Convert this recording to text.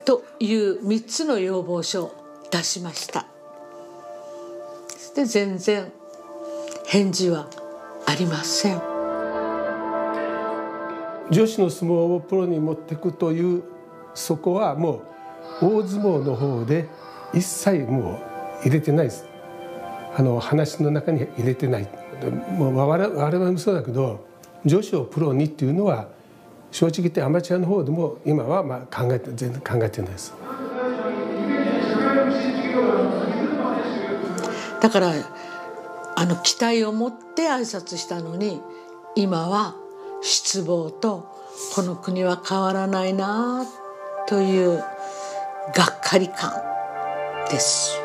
という3つの要望書を出しました。で全然返事はありません。 女子の相撲をプロに持っていくというそこはもう大相撲の方で一切もう入れてないです。話の中に入れてない。もう我々もそうだけど女子をプロにっていうのは正直言ってアマチュアの方でも今は全然考えてないです。 だから期待を持って挨拶したのに今は失望とこの国は変わらないなというがっかり感です。